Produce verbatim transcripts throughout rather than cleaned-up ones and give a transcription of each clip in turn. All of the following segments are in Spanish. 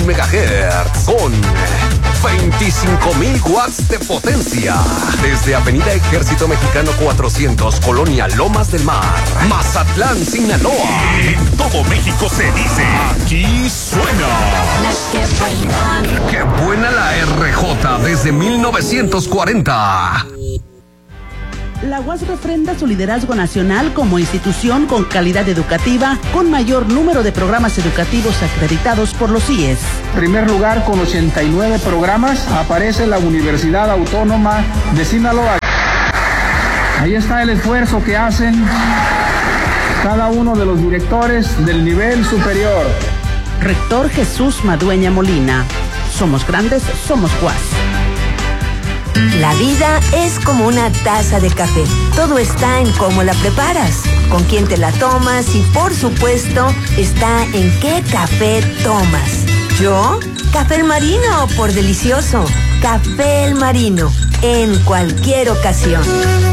megahertz con veinticinco mil watts de potencia. Desde Avenida Ejército Mexicano cuatrocientos, Colonia Lomas del Mar, Mazatlán, Sinaloa. En todo México se dice, aquí suena. ¡Qué buena la R J desde mil novecientos cuarenta! La U A S refrenda su liderazgo nacional como institución con calidad educativa, con mayor número de programas educativos acreditados por los I E S. En primer lugar, con ochenta y nueve programas, aparece la Universidad Autónoma de Sinaloa. Ahí está el esfuerzo que hacen cada uno de los directores del nivel superior. Rector Jesús Madueña Molina. Somos grandes, somos U A S. La vida es como una taza de café. Todo está en cómo la preparas, con quién te la tomas y, por supuesto, está en qué café tomas. ¿Yo? Café El Marino, por delicioso. Café El Marino, en cualquier ocasión.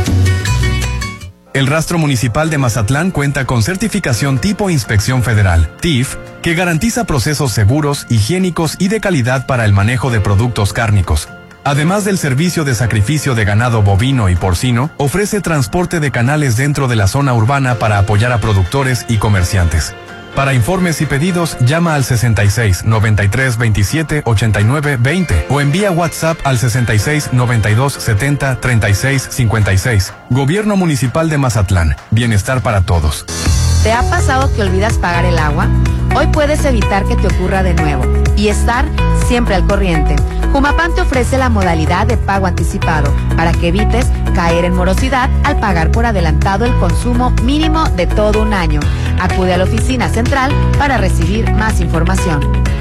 El Rastro Municipal de Mazatlán cuenta con certificación tipo Inspección Federal, T I F, que garantiza procesos seguros, higiénicos y de calidad para el manejo de productos cárnicos. Además del servicio de sacrificio de ganado bovino y porcino, ofrece transporte de canales dentro de la zona urbana para apoyar a productores y comerciantes. Para informes y pedidos, llama al sesenta y seis, noventa y tres, veintisiete, ochenta y nueve, veinte o envía WhatsApp al sesenta y seis, noventa y dos, setenta, treinta y seis, cincuenta y seis. Gobierno Municipal de Mazatlán. Bienestar para todos. ¿Te ha pasado que olvidas pagar el agua? Hoy puedes evitar que te ocurra de nuevo y estar siempre al corriente. Jumapam te ofrece la modalidad de pago anticipado para que evites caer en morosidad al pagar por adelantado el consumo mínimo de todo un año. Acude a la oficina central para recibir más información.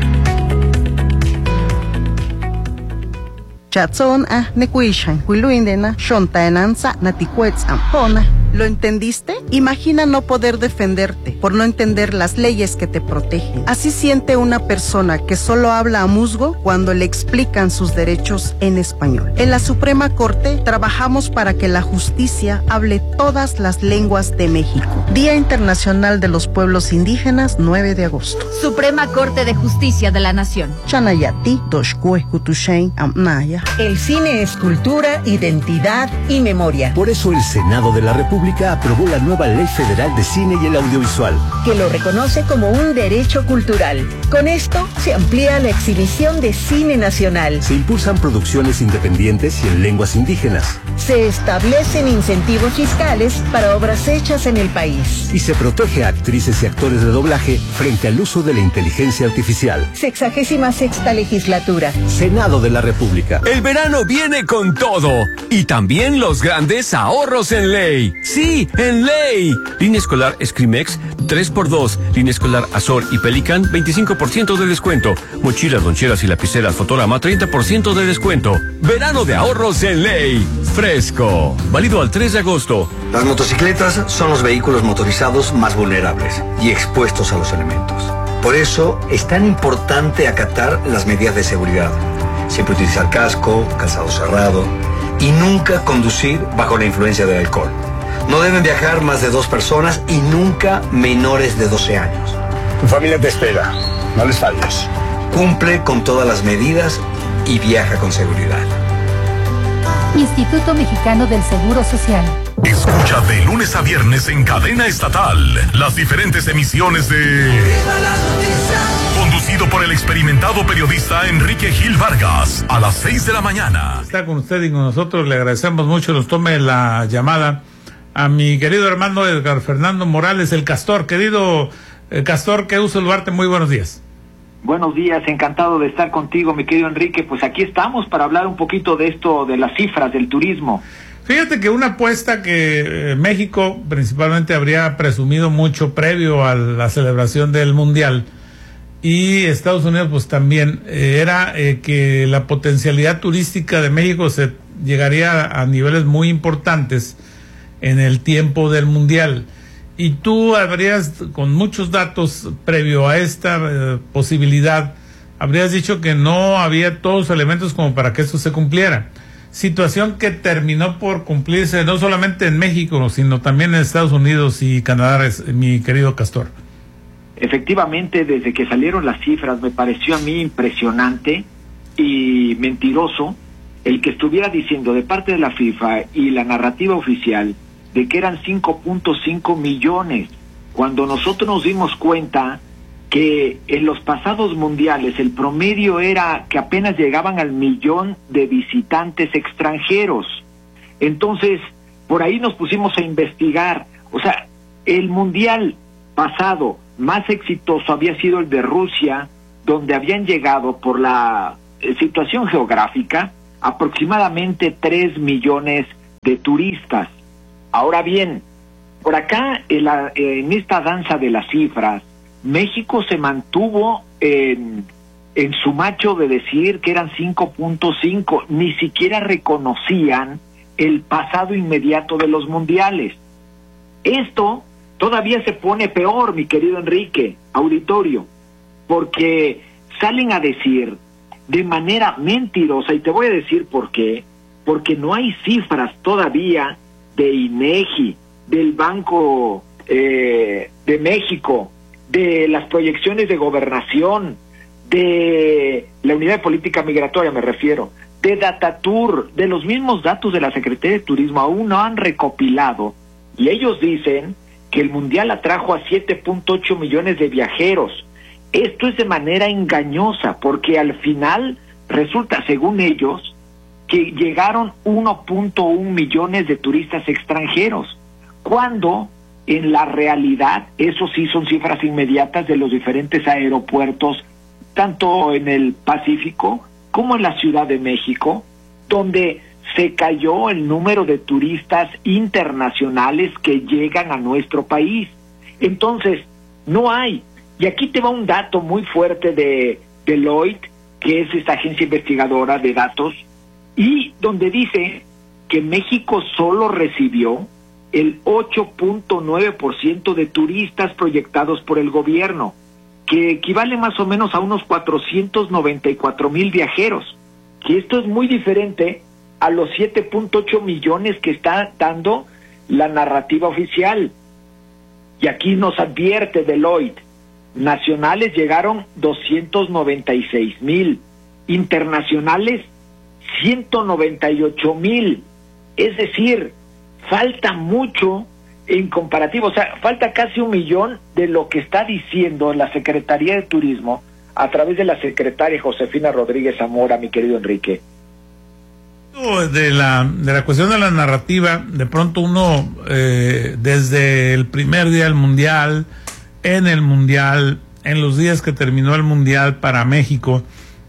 Chatson a nekuishan, huiluindena, shontaenanza, naticuetz ampona. ¿Lo entendiste? Imagina no poder defenderte por no entender las leyes que te protegen. Así siente una persona que solo habla a musgo cuando le explican sus derechos en español. En la Suprema Corte trabajamos para que la justicia hable todas las lenguas de México. Día Internacional de los Pueblos Indígenas, nueve de agosto. Suprema Corte de Justicia de la Nación. Chanayati, Doshkue, Kutushain, Amnaya. El cine es cultura, identidad y memoria. Por eso el Senado de la República aprobó la nueva Ley Federal de Cine y el Audiovisual, que lo reconoce como un derecho cultural. Con esto se amplía la exhibición de cine nacional. Se impulsan producciones independientes y en lenguas indígenas. Se establecen incentivos fiscales para obras hechas en el país. Y se protege a actrices y actores de doblaje frente al uso de la inteligencia artificial. Sexagésima sexta legislatura. Senado de la República. El verano viene con todo y también los grandes ahorros en ley. Sí, en ley. Línea escolar Escrimex tres por dos. Línea escolar Azor y Pelican veinticinco por ciento de descuento. Mochilas, loncheras y lapiceras Fotorama treinta por ciento de descuento. Verano de ahorros en ley. Fresco. Válido al tres de agosto. Las motocicletas son los vehículos motorizados más vulnerables y expuestos a los elementos. Por eso es tan importante acatar las medidas de seguridad. Siempre utilizar casco, calzado cerrado y nunca conducir bajo la influencia del alcohol. No deben viajar más de dos personas y nunca menores de doce años. Tu familia te espera, no les falles. Cumple con todas las medidas y viaja con seguridad. Instituto Mexicano del Seguro Social. Escucha de lunes a viernes en cadena estatal las diferentes emisiones de... Conducido por el experimentado periodista Enrique Gil Vargas, a las seis de la mañana. Está con usted y con nosotros, le agradecemos mucho, nos tome la llamada a mi querido hermano Edgar Fernando Morales, el Castor. Querido eh, Castor, qué gusto saludarte, muy buenos días. Buenos días, encantado de estar contigo, mi querido Enrique. Pues aquí estamos para hablar un poquito de esto, de las cifras del turismo. Fíjate que una apuesta que eh, México principalmente habría presumido mucho previo a la celebración del Mundial, y Estados Unidos pues también, eh, era eh, que la potencialidad turística de México se llegaría a, a niveles muy importantes en el tiempo del Mundial. Y tú habrías, con muchos datos previo a esta eh, posibilidad, habrías dicho que no había todos los elementos como para que esto se cumpliera. Situación que terminó por cumplirse no solamente en México, sino también en Estados Unidos y Canadá, mi querido Castor. efectivamente, desde que salieron las cifras, me pareció a mí impresionante y mentiroso el que estuviera diciendo de parte de la FIFA y la narrativa oficial de que eran cinco punto cinco millones, cuando nosotros nos dimos cuenta que en los pasados mundiales el promedio era que apenas llegaban al millón de visitantes extranjeros. Entonces, por ahí nos pusimos a investigar. O sea, el mundial pasado más exitoso había sido el de Rusia, donde habían llegado por la eh, situación geográfica aproximadamente tres millones de turistas. Ahora bien, por acá en, la, en esta danza de las cifras, México se mantuvo en, en su macho de decir que eran cinco punto cinco, ni siquiera reconocían el pasado inmediato de los mundiales. Esto todavía se pone peor, mi querido Enrique, auditorio, porque salen a decir de manera mentirosa, y te voy a decir por qué, porque no hay cifras todavía de INEGI, del Banco eh, de México, de las proyecciones de gobernación, de la Unidad de Política Migratoria me refiero, de Datatur, de los mismos datos de la Secretaría de Turismo, aún no han recopilado, y ellos dicen que el Mundial atrajo a siete punto ocho millones de viajeros. Esto es de manera engañosa, porque al final resulta, según ellos, que llegaron uno punto uno millones de turistas extranjeros, cuando en la realidad, eso sí son cifras inmediatas de los diferentes aeropuertos, tanto en el Pacífico como en la Ciudad de México, donde se cayó el número de turistas internacionales que llegan a nuestro país. Entonces, no hay. Y aquí te va un dato muy fuerte de Deloitte, que es esta agencia investigadora de datos, y donde dice que México solo recibió el ocho punto nueve por ciento de turistas proyectados por el gobierno, que equivale más o menos a unos cuatrocientos noventa y cuatro mil viajeros, que esto es muy diferente a los siete punto ocho millones que está dando la narrativa oficial. Y aquí nos advierte Deloitte, nacionales llegaron doscientos noventa y seis mil, internacionales ciento noventa y ocho mil, es decir, falta mucho en comparativo, o sea, falta casi un millón de lo que está diciendo la Secretaría de Turismo a través de la secretaria Josefina Rodríguez Zamora, mi querido Enrique. De la, de la cuestión de la narrativa, de pronto uno, eh, desde el primer día del Mundial, en el Mundial, en los días que terminó el Mundial para México,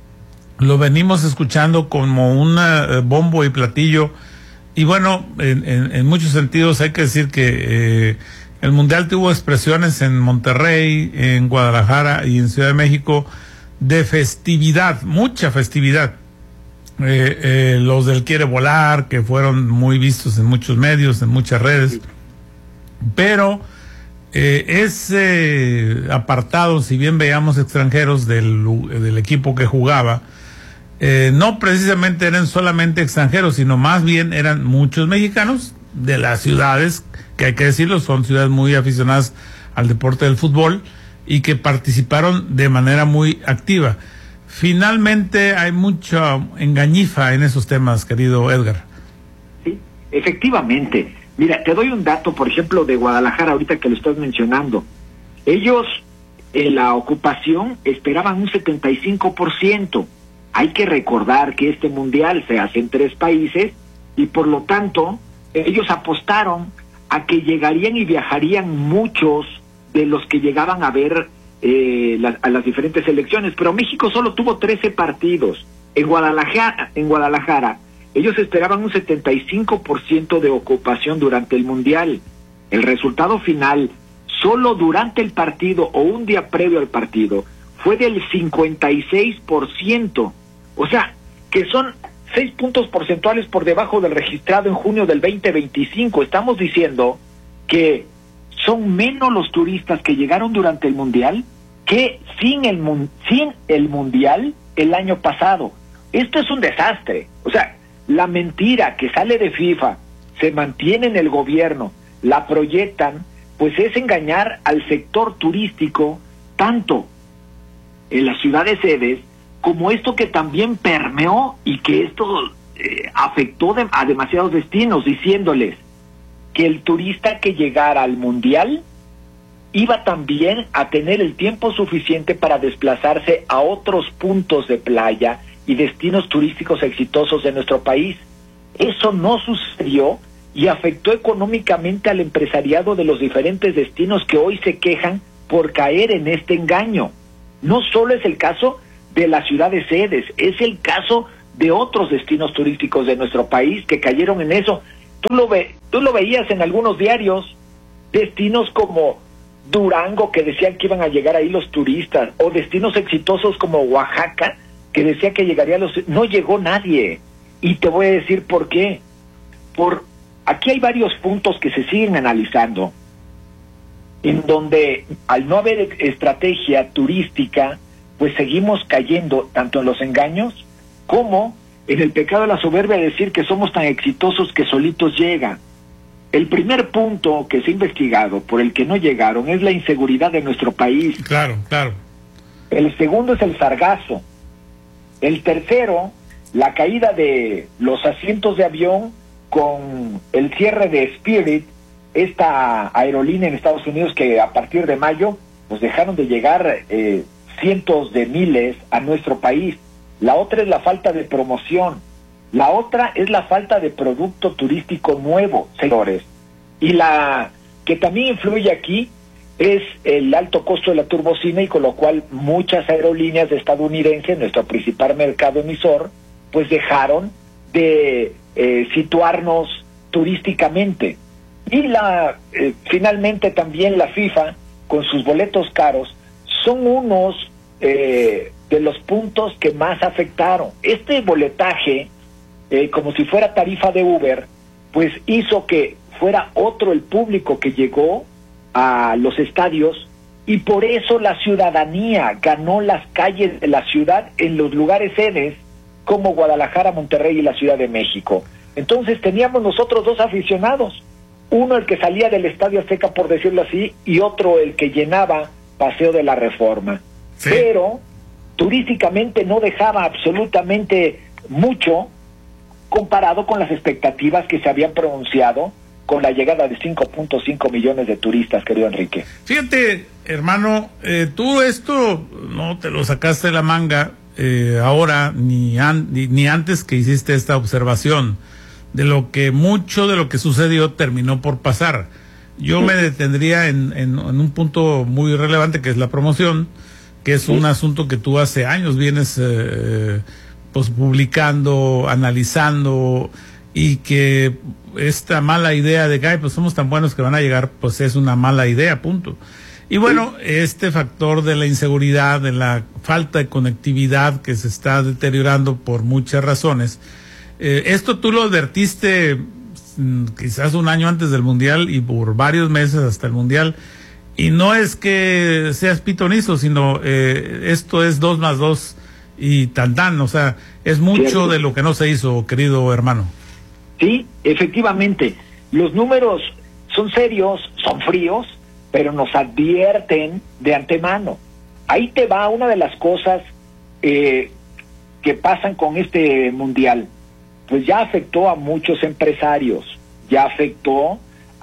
lo venimos escuchando como un eh, bombo y platillo. Y bueno, en, en, en muchos sentidos hay que decir que eh, el Mundial tuvo expresiones en Monterrey, en Guadalajara y en Ciudad de México de festividad, mucha festividad. Eh, eh, los del Quiere Volar, que fueron muy vistos en muchos medios, en muchas redes. Pero eh, ese apartado, si bien veíamos extranjeros del, del equipo que jugaba, Eh, no precisamente eran solamente extranjeros, sino más bien eran muchos mexicanos de las ciudades, que hay que decirlo, son ciudades muy aficionadas al deporte del fútbol y que participaron de manera muy activa. Finalmente hay mucha engañifa en esos temas, querido Edgar. Sí, efectivamente. Mira, te doy un dato, por ejemplo, de Guadalajara, ahorita que lo estás mencionando. Ellos, en la ocupación, esperaban un setenta y cinco por ciento. Hay que recordar que este mundial se hace en tres países y por lo tanto ellos apostaron a que llegarían y viajarían muchos de los que llegaban a ver eh, la, a las diferentes selecciones, pero México solo tuvo trece partidos. En Guadalajara, en Guadalajara ellos esperaban un setenta y cinco por ciento de ocupación durante el mundial. El resultado final, solo durante el partido o un día previo al partido, fue del cincuenta y seis por ciento. O sea, que son seis puntos porcentuales por debajo del registrado en junio del veinte veinticinco. Estamos diciendo que son menos los turistas que llegaron durante el Mundial que sin el, sin el Mundial el año pasado. Esto es un desastre. O sea, la mentira que sale de FIFA, se mantiene en el gobierno, la proyectan, pues es engañar al sector turístico tanto en la ciudad de sedes como esto que también permeó y que esto eh, afectó de, a demasiados destinos, diciéndoles que el turista que llegara al Mundial iba también a tener el tiempo suficiente para desplazarse a otros puntos de playa y destinos turísticos exitosos de nuestro país. Eso no sucedió y afectó económicamente al empresariado de los diferentes destinos que hoy se quejan por caer en este engaño. No solo es el caso de la ciudad de sedes, es el caso de otros destinos turísticos de nuestro país que cayeron en eso. Tú lo ve, tú lo veías en algunos diarios, destinos como Durango, que decían que iban a llegar ahí los turistas, o destinos exitosos como Oaxaca, que decía que llegaría los... No llegó nadie, y te voy a decir por qué. Por aquí hay varios puntos que se siguen analizando, en donde al no haber estrategia turística, pues seguimos cayendo tanto en los engaños como en el pecado de la soberbia de decir que somos tan exitosos que solitos llegan. El primer punto que se ha investigado por el que no llegaron es la inseguridad de nuestro país. Claro, claro. El segundo es el sargazo. El tercero, la caída de los asientos de avión con el cierre de Spirit, esta aerolínea en Estados Unidos que a partir de mayo pues dejaron de llegar eh, cientos de miles a nuestro país. La otra es la falta de promoción. La otra es la falta de producto turístico nuevo, señores. Y la que también influye aquí es el alto costo de la turbocina, y con lo cual muchas aerolíneas estadounidenses, nuestro principal mercado emisor, pues dejaron de eh, situarnos turísticamente. Y la eh, finalmente también la FIFA, con sus boletos caros, son unos eh, de los puntos que más afectaron. Este boletaje, eh, como si fuera tarifa de Uber, pues hizo que fuera otro el público que llegó a los estadios, y por eso la ciudadanía ganó las calles de la ciudad en los lugares sedes como Guadalajara, Monterrey y la Ciudad de México. Entonces teníamos nosotros dos aficionados, uno el que salía del Estadio Azteca, por decirlo así, y otro el que llenaba Paseo de la Reforma. Sí. Pero turísticamente no dejaba absolutamente mucho comparado con las expectativas que se habían pronunciado con la llegada de cinco punto cinco millones de turistas, querido Enrique. Fíjate, hermano, eh, tú esto no te lo sacaste de la manga eh, ahora, ni, an, ni, ni antes que hiciste esta observación de lo que mucho de lo que sucedió terminó por pasar. Yo sí. me detendría en, en, en un punto muy relevante, que es la promoción, que es sí. un asunto que tú hace años vienes eh, pues publicando, analizando, y que esta mala idea de que ay, pues somos tan buenos que van a llegar, pues es una mala idea, punto. Y bueno, sí. este factor de la inseguridad, de la falta de conectividad que se está deteriorando por muchas razones, eh, esto tú lo advertiste mm, quizás un año antes del Mundial y por varios meses hasta el Mundial, y no es que seas pitonizo, sino eh, esto es dos más dos y tan tan, o sea, es mucho sí. de lo que no se hizo, querido hermano. Sí, efectivamente, los números son serios, son fríos, pero nos advierten de antemano. Ahí te va una de las cosas eh, que pasan con este mundial. Pues ya afectó a muchos empresarios, ya afectó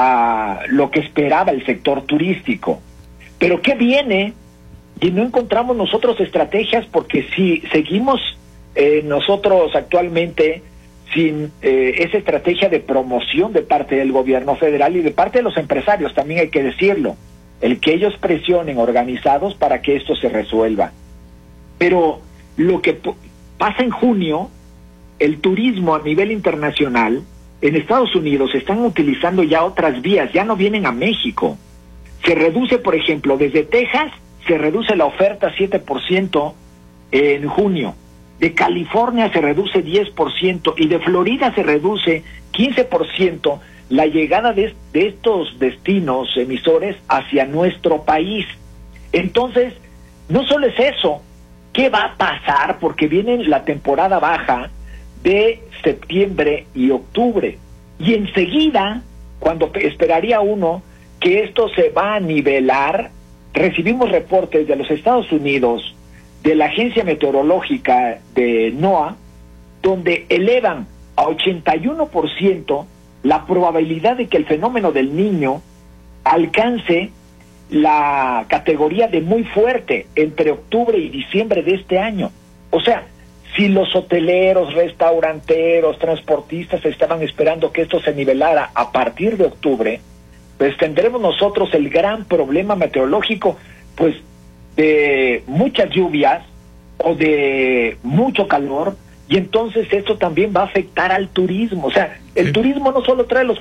a lo que esperaba el sector turístico. Pero ¿qué viene? Y no encontramos nosotros estrategias, porque si seguimos eh, nosotros actualmente sin eh, esa estrategia de promoción de parte del gobierno federal y de parte de los empresarios, también hay que decirlo, el que ellos presionen organizados para que esto se resuelva. Pero lo que pasa en junio, el turismo a nivel internacional, en Estados Unidos están utilizando ya otras vías, ya no vienen a México. Se reduce, por ejemplo, desde Texas, se reduce la oferta siete por ciento en junio. De California se reduce diez por ciento y de Florida se reduce quince por ciento la llegada de, de estos destinos emisores hacia nuestro país. Entonces, no solo es eso, ¿qué va a pasar? Porque viene la temporada baja de septiembre y octubre. Y enseguida, cuando esperaría uno que esto se va a nivelar recibimos reportes de los Estados Unidos, de la Agencia Meteorológica de NOAA, donde elevan a ochenta y uno por ciento la probabilidad de que el fenómeno del Niño alcance la categoría de muy fuerte entre octubre y diciembre de este año. O sea, si los hoteleros, restauranteros, transportistas estaban esperando que esto se nivelara a partir de octubre, pues tendremos nosotros el gran problema meteorológico, pues de muchas lluvias o de mucho calor, y entonces esto también va a afectar al turismo. O sea, el sí. turismo no solo trae los